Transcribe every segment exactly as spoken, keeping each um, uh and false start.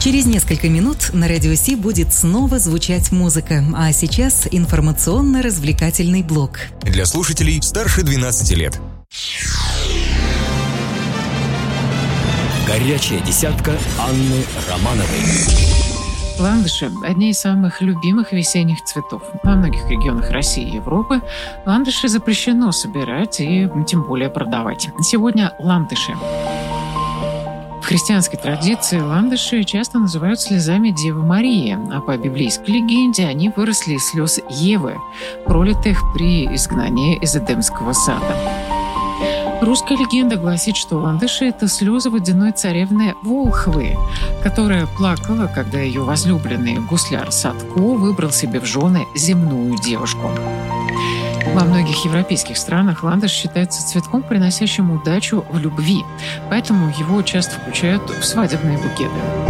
Через несколько минут на Радио Си будет снова звучать музыка, а сейчас информационно-развлекательный блок. Для слушателей старше двенадцати лет. Горячая десятка Анны Романовой. Ландыши – одни из самых любимых весенних цветов. Во многих регионах России и Европы ландыши запрещено собирать и тем более продавать. Сегодня ландыши. В христианской традиции ландыши часто называют слезами Девы Марии, а по библейской легенде они выросли из слез Евы, пролитых при изгнании из Эдемского сада. Русская легенда гласит, что ландыши – это слезы водяной царевны Волхвы, которая плакала, когда ее возлюбленный гусляр Садко выбрал себе в жены земную девушку. Во многих европейских странах ландыш считается цветком, приносящим удачу в любви, поэтому его часто включают в свадебные букеты.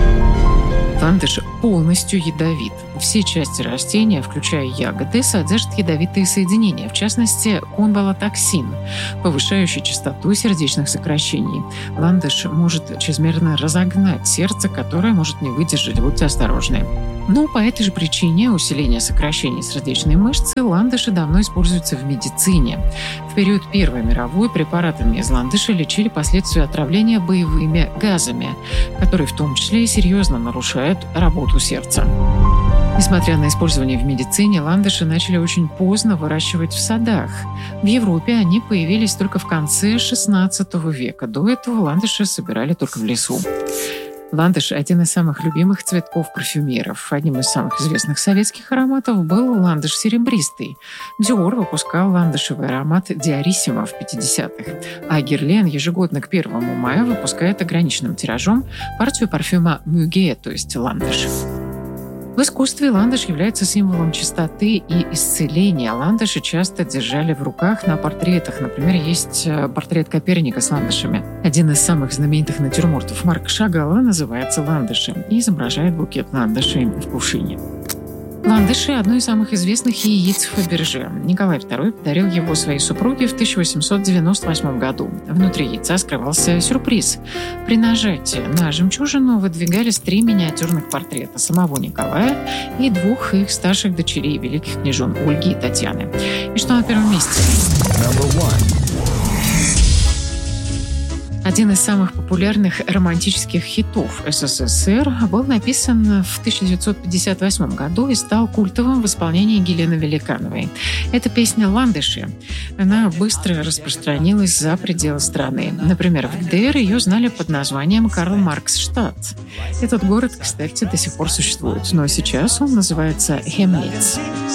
Ландыш полностью ядовит. Все части растения, включая ягоды, содержат ядовитые соединения, в частности, конвалотоксин, повышающий частоту сердечных сокращений. Ландыш может чрезмерно разогнать сердце, которое может не выдержать. Будьте осторожны. Но по этой же причине усиления сокращений сердечной мышцы ландыши давно используются в медицине. В период Первой мировой препаратами из ландыша лечили последствия отравления боевыми газами, которые в том числе и серьезно нарушают работу сердца. Несмотря на использование в медицине, ландыши начали очень поздно выращивать в садах. В Европе они появились только в конце шестнадцатого века. До этого ландыши собирали только в лесу. Ландыш – один из самых любимых цветков парфюмеров. Одним из самых известных советских ароматов был ландыш серебристый. Диор выпускал ландышевый аромат Диориссимо в пятидесятых, а Герлен ежегодно к первому мая выпускает ограниченным тиражом партию парфюма Мюге, то есть ландыш. В искусстве ландыш является символом чистоты и исцеления. Ландыши часто держали в руках на портретах. Например, есть портрет Коперника с ландышами. Один из самых знаменитых натюрмортов Марка Шагала называется «Ландыши» и изображает букет ландышей в кувшине. Ландыши – одно из самых известных яиц Фаберже. Николай второй подарил его своей супруге в тысяча восемьсот девяносто восьмом году. Внутри яйца скрывался сюрприз. При нажатии на жемчужину выдвигались три миниатюрных портрета самого Николая и двух их старших дочерей, великих княжон Ольги и Татьяны. И что на первом месте? Один из самых популярных романтических хитов СССР был написан в тысяча девятьсот пятьдесят восьмом году и стал культовым в исполнении Елены Великановой. Это песня «Ландыши». Она быстро распространилась за пределы страны. Например, в ГДР ее знали под названием Карл-Маркс-штадт. Этот город, кстати, до сих пор существует, но сейчас он называется Хемниц.